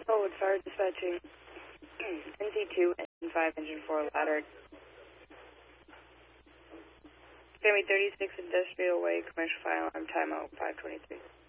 Oh, it's fire dispatching. NC2, Engine 5, Engine 4, ladder. Sammy 36 Industrial Way, Commercial Fire Alarm, timeout 523.